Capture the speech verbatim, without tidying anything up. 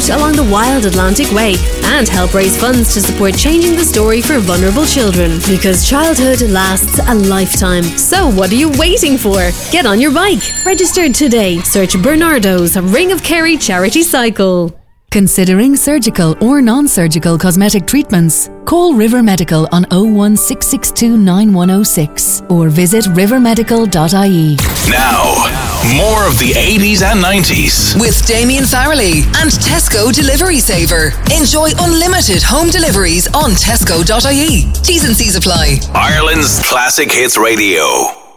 route along the Wild Atlantic Way and help raise funds to support changing the story for vulnerable children. Because childhood lasts a lifetime. So what are you waiting for? Get on your bike. Register today. Search Bernardo's Ring of Kerry Charity Cycle. Considering surgical or non-surgical cosmetic treatments? Call River Medical on oh one six six two nine one oh six or visit river medical dot I E. Now, more of the eighties and nineties with Damien Farrelly and Tesco Delivery Saver. Enjoy unlimited home deliveries on tesco dot I E. T's and C's apply. Ireland's Classic Hits Radio.